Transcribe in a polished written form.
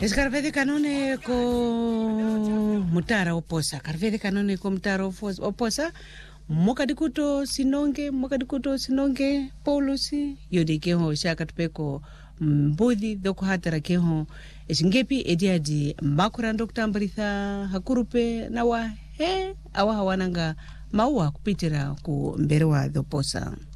Escarvede canone ko mutara oposa. Carvede canone ko mutara oposa. Mokadikuto sinonge polusi yodikeho shakatpeko mbudhi doko hatara keho esingepi ediadi makurando kutambritha hakurupe na awa hawananga maua kupitira ku mberewa doposa.